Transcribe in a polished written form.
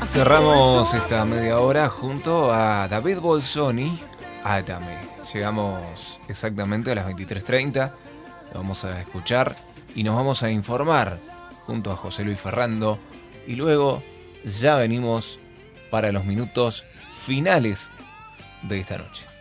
Cerramos esta media hora junto a David Bolsoni, Átame. Llegamos exactamente a las 23:30. Lo vamos a escuchar y nos vamos a informar junto a José Luis Ferrando. Y luego ya venimos para los minutos finales de esta noche.